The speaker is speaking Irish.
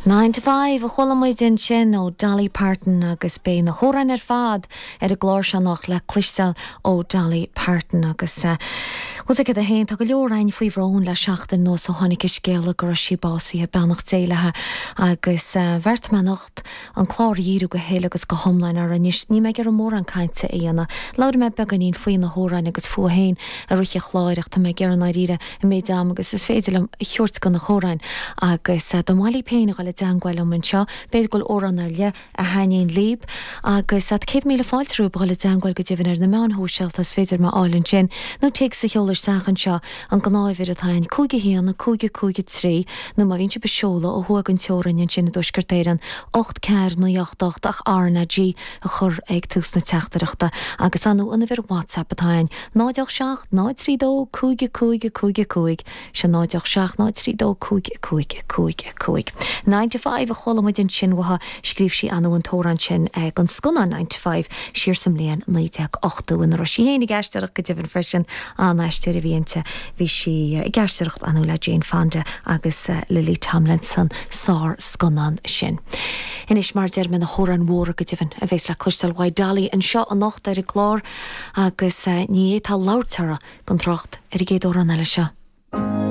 9 to 5 a cholamid in sin ó Dolly Parton agus bé na hóran fad a glór se nach le clistel ó Dolly Parton agus was ik a héin tá go leorain faoi bhrón le seachtain nó a tháinig scéala gur sí básaí a bennacht déilethe agus bhirt me nacht an chláiríú go héile agus go homlain ar anis ní me gur mór an caiinte éana láir me beganín faoin na hórain agus fuahéin a ruiche chláireach tá me gur an áíre i mé dam agus is féidir chuirt go na hórain agus do máí péine gáil deanghil am an seo beidir goil óran ar le a haíon líb agus 100 míle fáiltrú gáil deanghil go dtíhann ar na meanthúseiltas féidir má álann sin nó te sa cheolir sachan seo an gnáimhir atáin cúige híanana cúige trí nó má vín se beseola ó thugann teorainn sin dúsgurtéiran 8 ceir nó 8 ach arna G a chur ag túsna teachtareachta agus anú ina bhir WhatsApp atáin 9 9 cúige se 9 cúige 95 a cholamid in sin watha scríb sí anú an tóran sin gan scuna 95 siar sam léan 98 in ro sí hénig geisteach go dtíhann freisin an eisteir a bhíonnta bhí si geisteacht anú le Jane Fonda agus Lily Tomlinson sár scunan sin. Inis mar deir me na hóran móra go dtíhann a bhés le clustal Waid Dolly an seo an nacht ar a glár agus ní étá láirtara gan trocht ar i géad óran eile seo.